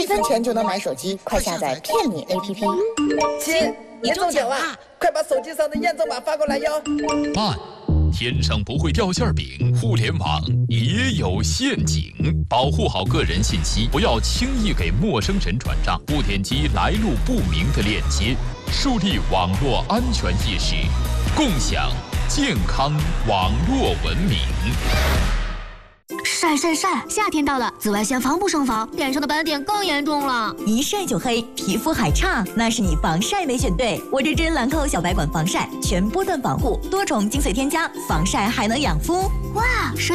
分钱就能买手机，快下载骗你 APP。 亲，你中奖了，快把手机上的验证码发过来哟。 慢，天上不会掉馅饼，互联网也有陷阱，保护好个人信息，不要轻易给陌生人转账，不点击来路不明的链接，树立网络安全意识，共享健康网络文明。 晒晒晒！夏天到了，紫外线防不胜防，脸上的斑点更严重了。 一晒就黑，皮肤还差，那是你防晒没选对。我这支兰蔻小白管防晒，全波段防护，多重精髓添加，防晒还能养肤。 哇，谁